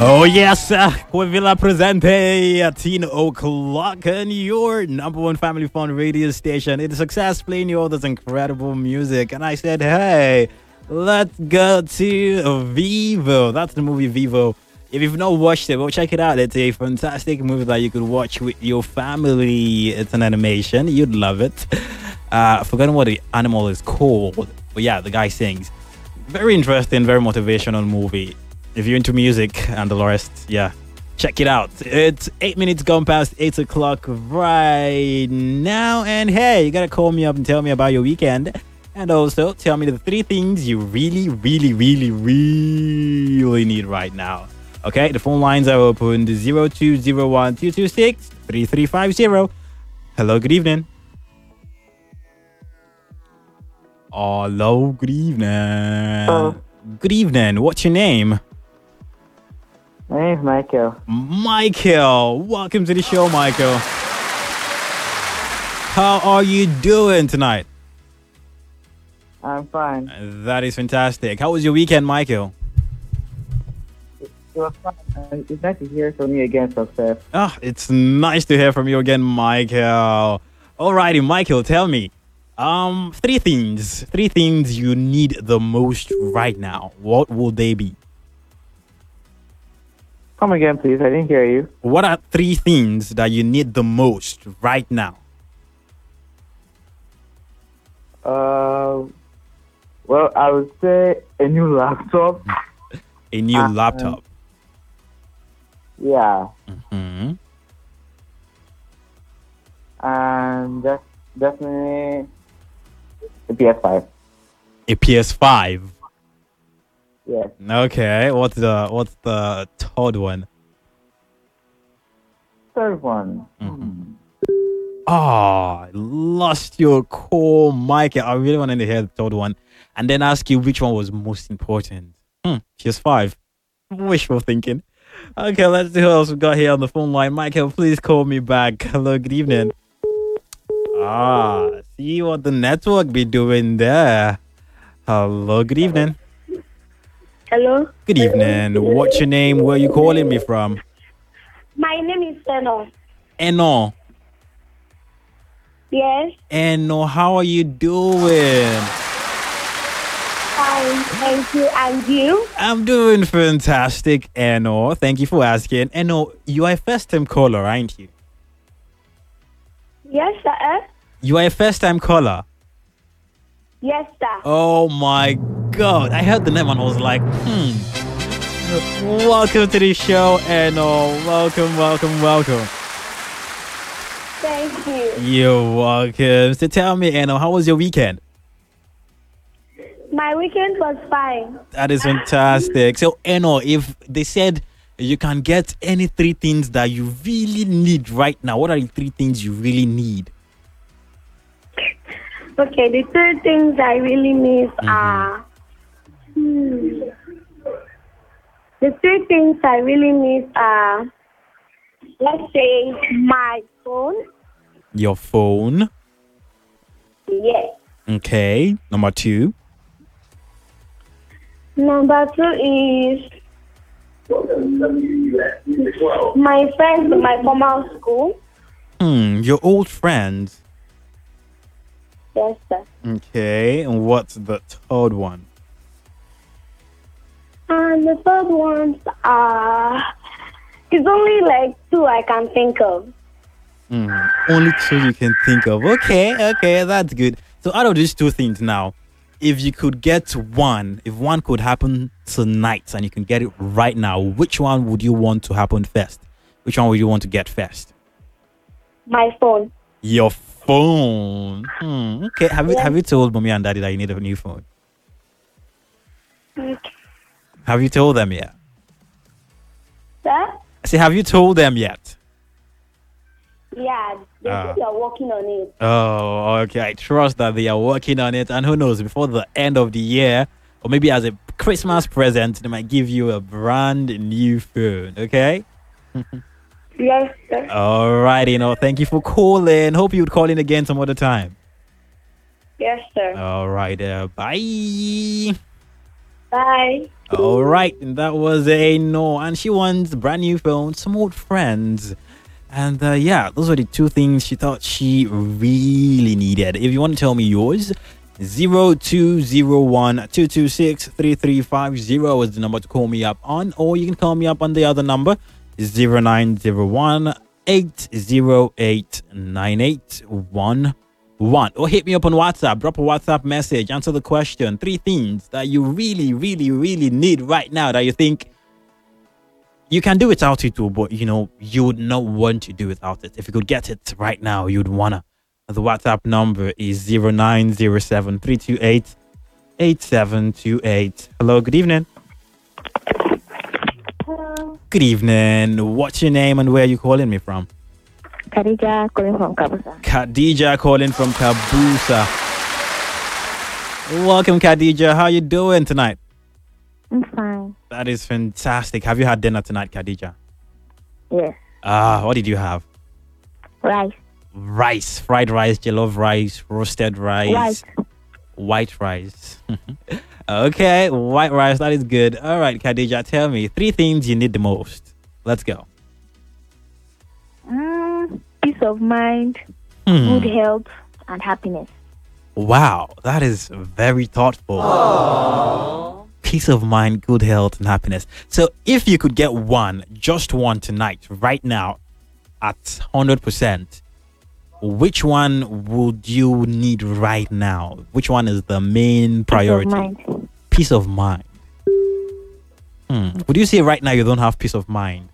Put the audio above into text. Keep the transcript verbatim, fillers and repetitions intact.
Oh yes, uh, Quivilla Presente at ten o'clock on your number one family fun radio station. It is Success playing you all this incredible music. And I said, hey, let's go to Vivo. That's the movie Vivo. If you've not watched it, well, check it out. It's a fantastic movie that you could watch with your family. It's an animation. You'd love it. Uh, I've forgotten what the animal is called. But yeah, the guy sings. Very interesting, very motivational movie. If you're into music and the rest, yeah, check it out. It's eight minutes gone past eight o'clock right now. And hey, you gotta call me up and tell me about your weekend. And also tell me the three things you really, really, really, really need right now. Okay, the phone lines are open to zero two zero one two two six three three five zero. Hello, good evening. Hello, good evening. Hello. Good evening. What's your name? My name's Michael. Michael, welcome to the show, Michael. How are you doing tonight? I'm fine. Uh, That is fantastic. How was your weekend, Michael? It was fun. Uh, it's nice to hear from you again, Success. Ah, it's nice to hear from you again, Michael. Alrighty, Michael, tell me. Um, three things. Three things you need the most right now. What will they be? Come again, please. I didn't hear you. What are three things that you need the most right now? Uh, well, I would say a new laptop. A new Uh, laptop. Yeah. Hmm. And def- definitely the P S five. A P S five. Yes. Okay. What's the what's the third one? Third one. Mhm. Oh, I lost your call, Michael. I really wanted to hear the third one, and then ask you which one was most important. Hmm. P S five. Wishful thinking. Okay, let's see who else we got here on the phone line. Michael, please call me back. Hello, good evening. Ah, see what the network be doing there. Hello, good evening. Hello. Good evening. What's your name? Where are you calling me from? My name is Seno. Eno. Yes. Eno, how are you doing? Fine. Thank you. And you? I'm doing fantastic, Eno. Thank you for asking. Eno, you are a first-time caller, aren't you? Yes, sir. You are a first-time caller. Yes, sir. Oh my God! I heard the name and I was like, hmm. Welcome to the show, Eno. Welcome, welcome, welcome. Thank you. You're welcome. So tell me, Eno, how was your weekend? My weekend was fine. That is fantastic. So, Eno, if they said you can get any three things that you really need right now, what are the three things you really need? Okay, the three things I really miss are. Hmm, the three things I really miss are, let's say, my phone. Your phone. Yes. Okay. Number two. Number two is my friends in my former school. Hmm. Your old friends. Yes, sir. Okay. And what's the third one? And the third ones are. It's only like two I can think of. Hmm. Only two you can think of. Okay. Okay. That's good. So, out of these two things now, if you could get one, if one could happen tonight and you can get it right now, which one would you want to happen first? Which one would you want to get first? My phone. Your phone. Hmm. Okay. Have you Yeah. have you told mommy and daddy that you need a new phone? Okay. Have you told them yet? Sir? I say, have you told them yet? Yeah, they Ah. think you're working on it. Oh, okay. I trust that they are working on it, and who knows, before the end of the year, or maybe as a Christmas present, they might give you a brand new phone. Okay. Yes, sir. All right, you know. Thank you for calling. Hope you'd call in again some other time. Yes, sir. All right. Uh, bye. Bye. All right, and that was a no. And she wants a brand new phone, some old friends. And uh, yeah, those are the two things she thought she really needed. If you want to tell me yours, zero two zero one two two six three three five zero is the number to call me up on, or you can call me up on the other number, zero nine zero one eight zero eight nine eight one one, or hit me up on WhatsApp. Drop a WhatsApp message, answer the question. Three things that you really, really, really need right now that you think you can do without it too, but you know you would not want to do without it. If you could get it right now, you'd wanna. The WhatsApp number is zero nine zero seven three two eight eight seven two eight. Hello, good evening. Hello. Good evening. What's your name and where are you calling me from? Khadija calling from Kabusa. Khadija calling from Kabusa. Welcome, Khadija. How you doing tonight? I'm fine. That is fantastic. Have you had dinner tonight, Khadija? Yes. Ah, what did you have? Rice. Rice, fried rice, jollof rice, roasted rice, Rice. white rice. Okay, white rice. That is good. All right, Khadija, tell me three things you need the most. Let's go. Mm, peace of mind, Hmm. good health, and happiness. Wow, that is very thoughtful. Peace of mind, good health, and happiness. So, if you could get one, just one tonight, right now, at one hundred percent, which one would you need right now? Which one is the main priority? Peace of mind. Peace of mind. Hmm. Would you say right now you don't have peace of mind?